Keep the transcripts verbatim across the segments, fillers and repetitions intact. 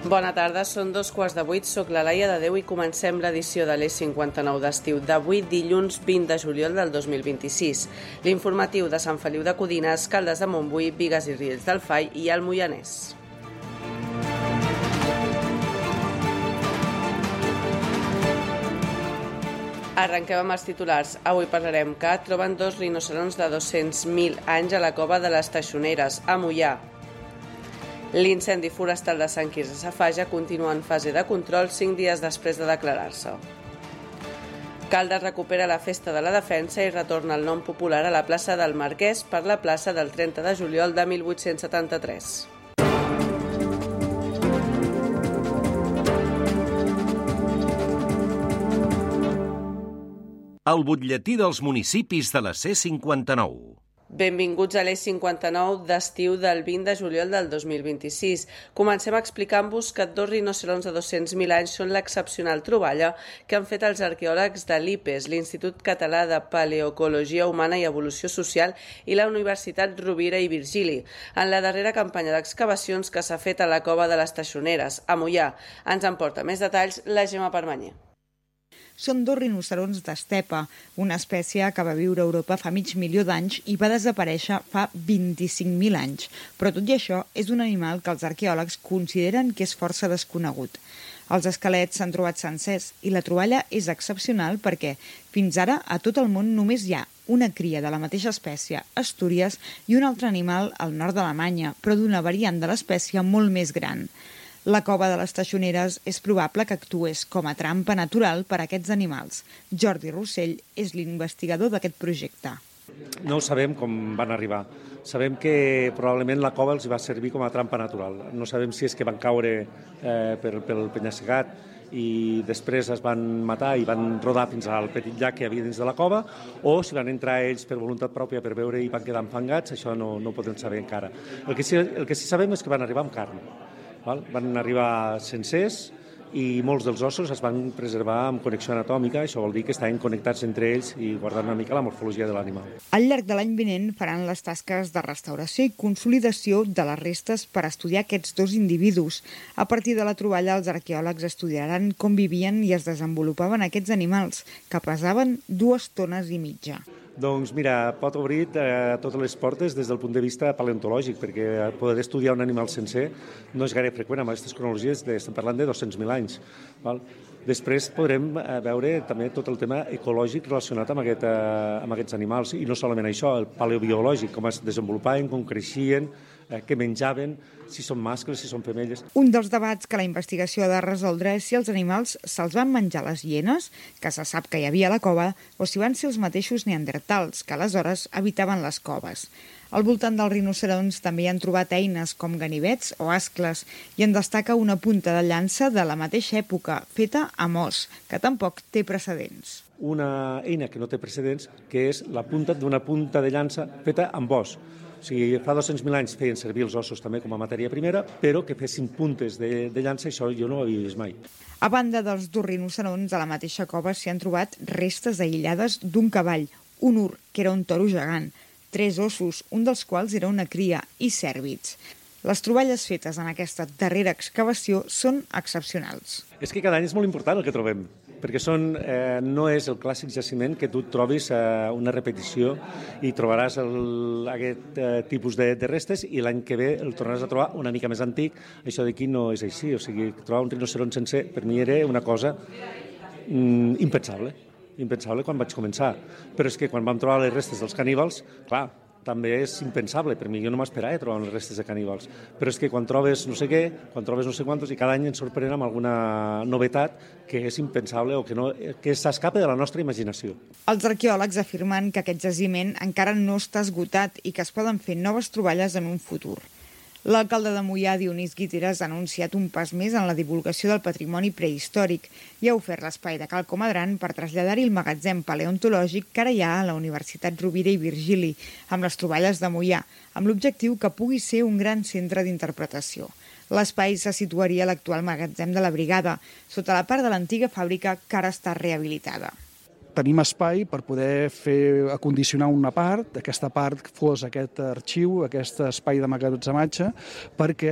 Bona tarda, són dos quarts de vuit, soc la Laia de Déu i comencem l'edició de l'E cinquanta-nou d'estiu d'avui, dilluns vint de juliol del dos mil vint-i-sis. L'informatiu de Sant Feliu de Codines, Caldes de Montbui, Bigues i Riells del Fai i el Moianès. Arrenquem amb els titulars. Avui parlarem que troben dos rinoceronts de dos-cents mil anys a la cova de les Taixoneres, a Moià. L'incendi forestal de Sant Quirze Safaja continua en fase de control cinc dies després de declarar-se. Caldes recupera la Festa de la Defensa i retorna el nom popular a la plaça del Marquès per la plaça del trenta de juliol de mil vuit-cents setanta-tres. El butlletí dels municipis de la C cinquanta-nou. Benvinguts a l'E cinquanta-nou d'estiu del vint de juliol del dos mil vint-i-sis. Comencem explicant-vos que dos rinoceronts de dos-cents mil anys són l'excepcional troballa que han fet els arqueòlegs de l'I P E S, l'Institut Català de Paleoecologia Humana i Evolució Social, i la Universitat Rovira i Virgili, en la darrera campanya d'excavacions que s'ha fet a la cova de les Taixoneres, a Moià. Ens en porta més detalls la Gemma Permanyer. Són dos rinoceronts d'estepa, una espècie que va viure a Europa fa mig milió d'anys i va desaparèixer fa vint-i-cinc mil anys. Però tot i això, és un animal que els arqueòlegs consideren que és força desconegut. Els esquelets s'han trobat sencers i la troballa és excepcional perquè, fins ara, a tot el món només hi ha una cria de la mateixa espècie, Astúries, i un altre animal al nord d'Alemanya, però d'una variant de l'espècie molt més gran. La cova de les Taixoneres és probable que actués com a trampa natural per a aquests animals. Jordi Rossell és l'investigador d'aquest projecte. No sabem com van arribar. Sabem que probablement la cova els va servir com a trampa natural. No sabem si és que van caure eh, pel, pel penya-segat i després es van matar i van rodar fins al petit llac que hi havia dins de la cova, o si van entrar ells per voluntat pròpia per veure i van quedar enfangats, això no, no ho podem saber encara. El que, sí, el que sí sabem és que van arribar amb carn. Van arribar sencers i molts dels ossos es van preservar amb connexió anatòmica, això vol dir que estaven connectats entre ells i guardant una mica la morfologia de l'animal. Al llarg de l'any vinent faran les tasques de restauració i consolidació de les restes per estudiar aquests dos individus. A partir de la troballa, els arqueòlegs estudiaran com vivien i es desenvolupaven aquests animals, que pesaven dues tones i mitja. Doncs mira, pot obrir eh, totes les portes des del punt de vista paleontològic, perquè poder estudiar un animal sencer no és gaire freqüent amb aquestes cronologies, de, estem parlant de dos-cents mil anys. Val? Després podrem eh, veure també tot el tema ecològic relacionat amb, aquest, eh, amb aquests animals, i no solament això, el paleobiològic, com es desenvolupaven, com creixien, eh, què menjaven, si són mascles, si són femelles. Un dels debats que la investigació ha de resoldre és si els animals se'ls van menjar les hienes, que se sap que hi havia a la cova, o si van ser els mateixos neandertals, que aleshores habitaven les coves. Al voltant dels rinoceronts també hi han trobat eines com ganivets o ascles i en destaca una punta de llança de la mateixa època, feta amb os, que tampoc té precedents. Una eina que no té precedents, que és la punta d'una punta de llança feta amb os. O sigui, fa dos-cents mil anys feien servir els ossos també com a matèria primera, però que fessin puntes de, de llança, això jo no ho havia vist mai. A banda dels dos rinoceronts, a la mateixa cova s'hi han trobat restes aïllades d'un cavall, un ur, que era un toro gegant, tres ossos, un dels quals era una cria, i cèrvids. Les troballes fetes en aquesta darrera excavació són excepcionals. És que cada any és molt important el que trobem, perquè són, eh, no és el clàssic jaciment que tu trobis eh, una repetició i trobaràs el, aquest eh, tipus de, de restes i l'any que ve el tornaràs a trobar una mica més antic. Això d'aquí no és així, o sigui, trobar un rinoceront sencer per mi era una cosa mm, impensable, impensable quan vaig començar. Però és que quan vam trobar les restes dels caníbals, clar, també és impensable, per mi jo no m'esperava trobar les restes de caníbals, però és que quan trobes no sé què, quan trobes no sé quantos, i cada any ens sorprenen amb alguna novetat que és impensable o que, no, que s'escapa de la nostra imaginació. Els arqueòlegs afirmen que aquest jaciment encara no està esgotat i que es poden fer noves troballes en un futur. L'alcalde de Moià, Dionís Guiteras, ha anunciat un pas més en la divulgació del patrimoni prehistòric i ha ofert l'espai de Cal Comadran per traslladar-hi el magatzem paleontològic que ara hi ha a la Universitat Rovira i Virgili, amb les troballes de Moià, amb l'objectiu que pugui ser un gran centre d'interpretació. L'espai se situaria a l'actual magatzem de la Brigada, sota la part de l'antiga fàbrica que ara està rehabilitada. Tenim espai per poder fer acondicionar una part, aquesta part fos aquest arxiu, aquest espai de magatzematge, perquè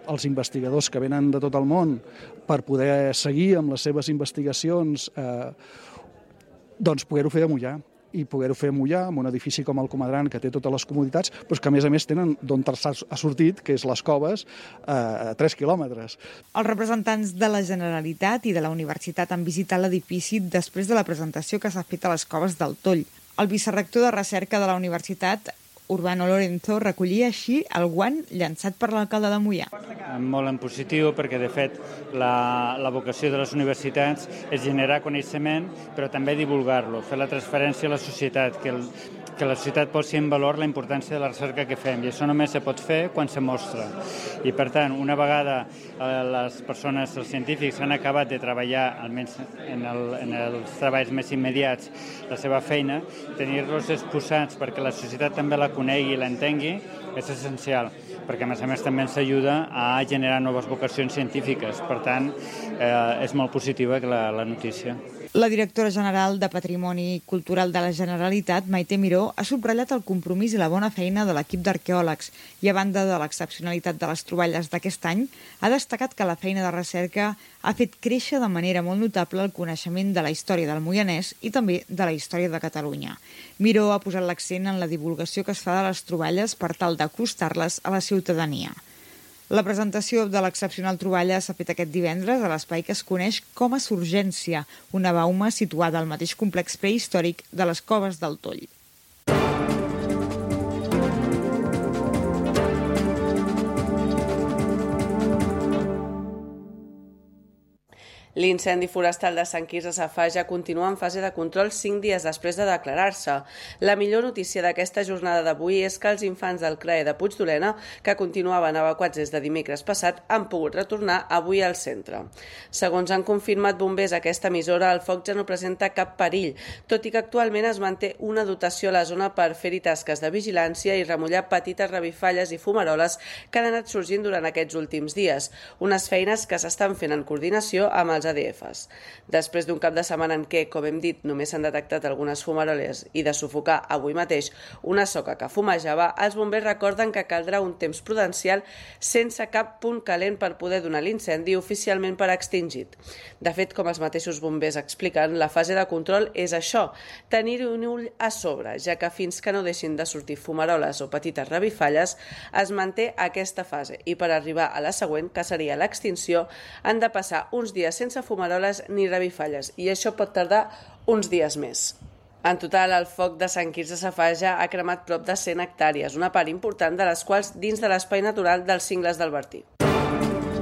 els investigadors que venen de tot el món per poder seguir amb les seves investigacions, eh, doncs poder-ho fer a Moià i poder-ho fer a Moià, en un edifici com el Comadran, que té totes les comoditats, però que a més a més tenen d'on ha sortit, que és les Coves, a tres quilòmetres. Els representants de la Generalitat i de la Universitat han visitat l'edifici després de la presentació que s'ha fet a les Coves del Toll. El vicerrector de recerca de la Universitat, Urbano Lorenzo, recollia així el guant llançat per l'alcalde de Moià. Molt en positiu perquè, de fet, la, la vocació de les universitats és generar coneixement, però també divulgar-lo, fer la transferència a la societat, que, el, que la societat posi en valor la importància de la recerca que fem, i això només se pot fer quan se mostra. I, per tant, una vegada eh, les persones, els científics, han acabat de treballar, almenys en, el, en els treballs més immediats, la seva feina, tenir-los exposats perquè la societat també la conegui i l'entengui és essencial, perquè a més a més també ens ajuda a generar noves vocacions científiques. Per tant, eh, és molt positiva la, la notícia. La directora general de Patrimoni Cultural de la Generalitat, Maite Miró, ha subratllat el compromís i la bona feina de l'equip d'arqueòlegs i, a banda de l'excepcionalitat de les troballes d'aquest any, ha destacat que la feina de recerca ha fet créixer de manera molt notable el coneixement de la història del Moianès i també de la història de Catalunya. Miró ha posat l'accent en la divulgació que es fa de les troballes per tal d'acostar-les a la ciutadania. La presentació de l'excepcional troballa s'ha fet aquest divendres a l'espai que es coneix com a Surgència, una bauma situada al mateix complex prehistòric de les Coves del Toll. L'incendi forestal de Sant Quirze Safaja continua en fase de control cinc dies després de declarar-se. La millor notícia d'aquesta jornada d'avui és que els infants del C R A E de Puigdolena, que continuaven evacuats des de dimecres passat, han pogut retornar avui al centre. Segons han confirmat bombers a aquesta emissora, el foc ja no presenta cap perill, tot i que actualment es manté una dotació a la zona per fer-hi tasques de vigilància i remullar petites revifalles i fumaroles que han anat sorgint durant aquests últims dies, unes feines que s'estan fent en coordinació amb els A D Fs. Després d'un cap de setmana en què, com hem dit, només s'han detectat algunes fumaroles i de sufocar avui mateix una soca que fumejava, els bombers recorden que caldrà un temps prudencial sense cap punt calent per poder donar l'incendi oficialment per extingit. De fet, com els mateixos bombers expliquen, la fase de control és això, tenir un ull a sobre, ja que fins que no deixin de sortir fumaroles o petites revifalles, es manté aquesta fase i per arribar a la següent, que seria l'extinció, han de passar uns dies sense fumaroles ni revifalles, i això pot tardar uns dies més. En total, el foc de Sant Quirze Safaja ha cremat prop de cent hectàrees, una part important de les quals dins de l'espai natural dels Cingles del Bertí.